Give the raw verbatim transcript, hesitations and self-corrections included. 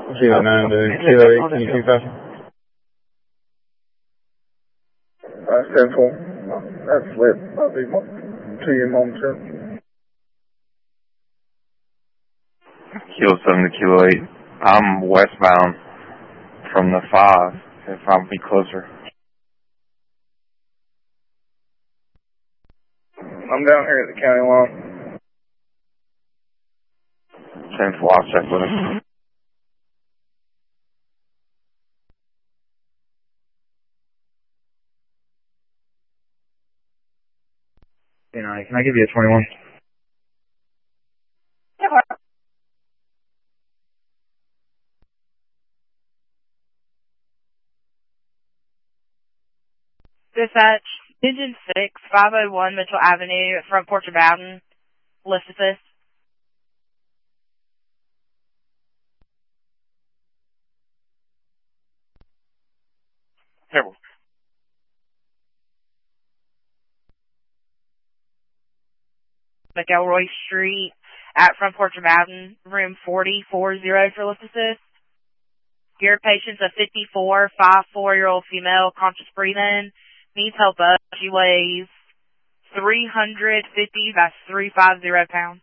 Kilo nine to Kilo eight, can you keep passing? Uh, ten four. That's lit. I'll be to you momentarily. Kilo seven to Kilo eight. I'm westbound from the five, if I'll be closer. I'm down here at the county line. ten four, I'll check with him. You know, can I give you a twenty-one? Yeah. Dispatch, Engine six, five oh one Mitchell Avenue, front porch of Bowden, Listifus. Terrible. McElroy Street at front porch of Bowden, room forty forty for Listifus. Your patient's a fifty-four, five, four-year-old female, conscious breathing, needs help up. She weighs three hundred fifty, that's three hundred fifty pounds.